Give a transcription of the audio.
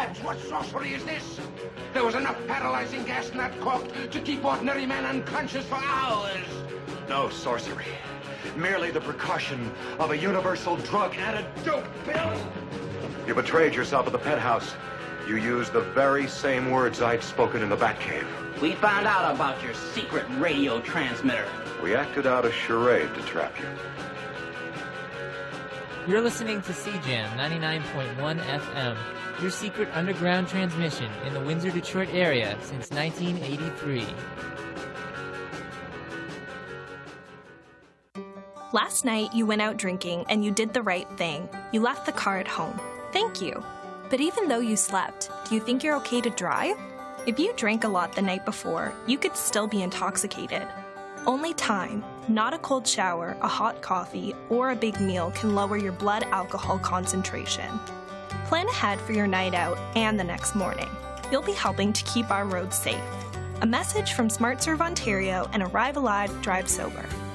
Gods, what sorcery is this? There was enough paralyzing gas in that cork to keep ordinary men unconscious for hours. No sorcery. Merely the precaution of a universal drug and a dope pill. You betrayed yourself at the pet house. You used the very same words I'd spoken in the Batcave. We found out about your secret radio transmitter. We acted out a charade to trap you. You're listening to CJAM 99.1 FM, your secret underground transmission in the Windsor, Detroit area since 1983. Last night, you went out drinking and you did the right thing. You left the car at home. Thank you. But even though you slept, do you think you're okay to drive? If you drank a lot the night before, you could still be intoxicated. Only time, not a cold shower, a hot coffee, or a big meal can lower your blood alcohol concentration. Plan ahead for your night out and the next morning. You'll be helping to keep our roads safe. A message from SmartServe Ontario and Arrive Alive, Drive Sober.